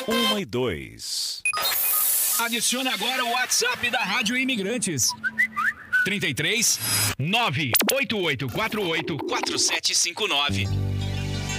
1 e 2. Adicione agora o WhatsApp da Rádio Imigrantes. 33 98848 4759.